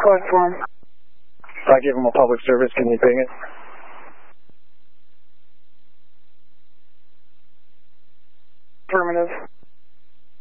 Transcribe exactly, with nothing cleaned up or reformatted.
code for him. If I give him a public service, can you ping it? Affirmative.